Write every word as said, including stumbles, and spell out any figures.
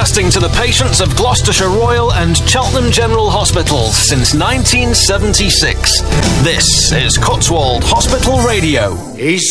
Broadcasting to the patients of Gloucestershire Royal and Cheltenham General Hospitals since nineteen seventy-six. This is Cotswold Hospital Radio. He's